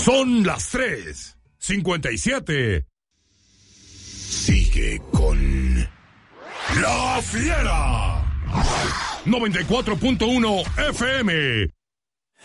Son las 3:57. Sigue con La Fiera. 94.1 FM.